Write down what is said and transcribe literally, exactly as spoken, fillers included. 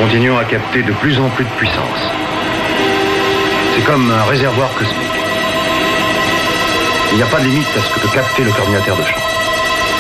continuons à capter de plus en plus de puissance. C'est comme un réservoir cosmique. Il n'y a pas de limite à ce que peut capter le coordinateur de champ.